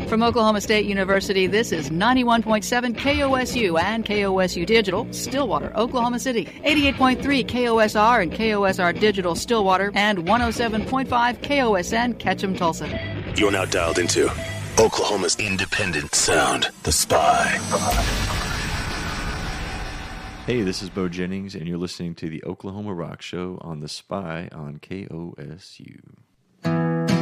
From Oklahoma State University, this is 91.7 KOSU and KOSU Digital, Stillwater, Oklahoma City, 88.3 KOSR and KOSR Digital, Stillwater, and 107.5 KOSN, Ketchum, Tulsa. You're now dialed into Oklahoma's independent sound, The Spy. Hey, this is Bo Jennings, and you're listening to the Oklahoma Rock Show on The Spy on KOSU.